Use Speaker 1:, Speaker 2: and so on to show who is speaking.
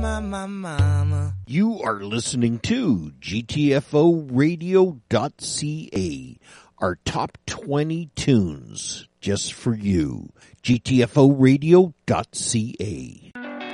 Speaker 1: my mama.
Speaker 2: You are listening to GTFOradio.ca, our top 20 tunes just for you. GTFOradio.ca.